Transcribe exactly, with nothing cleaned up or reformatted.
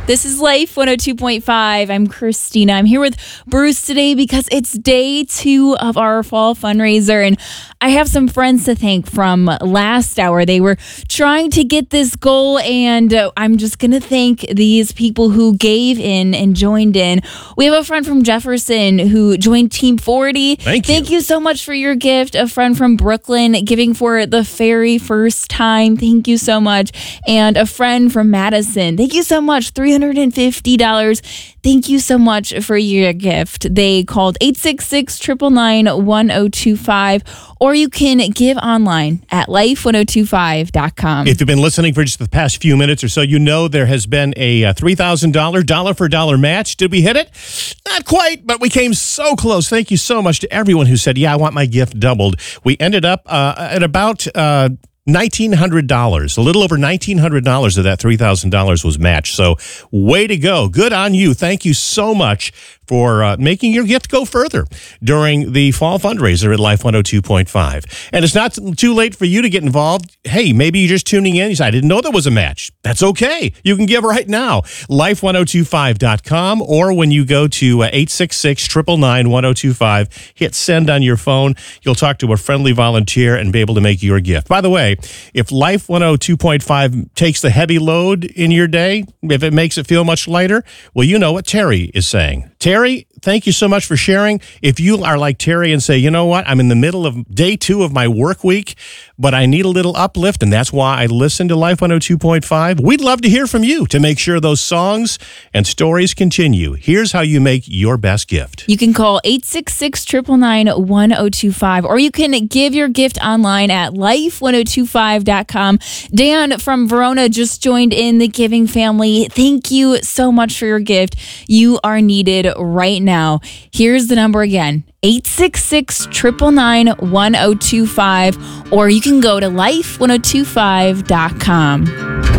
This is Life one oh two point five. I'm Christina. I'm here with Bruce today because it's day two of our fall fundraiser, and I have some friends to thank from last hour. They were trying to get this goal, and uh, I'm just going to thank these people who gave in and joined in. We have a friend from Jefferson who joined Team forty. Thank you. Thank you so much for your gift. A friend from Brooklyn giving for the very first time. Thank you so much. And a friend from Madison. Thank you so much. three hundred fifty dollars. Thank you so much for your gift. They called eight six six, nine nine nine, one oh two five, or you can give online at life one oh two five dot com. If you've been listening for just the past few minutes or so, you know there has been a three thousand dollars dollar for dollar match. Did we hit it? Not quite, but we came so close. Thank you so much to everyone who said, yeah, I want my gift doubled. We ended up uh, at about uh, nineteen hundred dollars. A little over nineteen hundred dollars of that three thousand dollars was matched. So way to go. Good on you. Thank you so much for uh, making your gift go further during the fall fundraiser at Life one oh two point five. And it's not too late for you to get involved. Hey, maybe you're just tuning in. You say, I didn't know there was a match. That's okay. You can give right now. life one oh two five dot com, or when you go to uh, eight six six, nine nine nine, one oh two five, hit send on your phone. You'll talk to a friendly volunteer and be able to make your gift. By the way, if Life one oh two point five takes the heavy load in your day, if it makes it feel much lighter, well, you know what Terry is saying. Terry, thank you so much for sharing. If you are like Terry and say, you know what, I'm in the middle of day two of my work week, but I need a little uplift, and that's why I listen to Life one oh two point five, we'd love to hear from you to make sure those songs and stories continue. Here's how you make your best gift. You can call eight six six, nine nine nine, one oh two five, or you can give your gift online at life one oh two five dot com. Dan from Verona just joined in the giving family. Thank you so much for your gift. You are needed right now. Here's the number again, eight six six, nine nine nine, one oh two five, or you can go to life one oh two five dot com.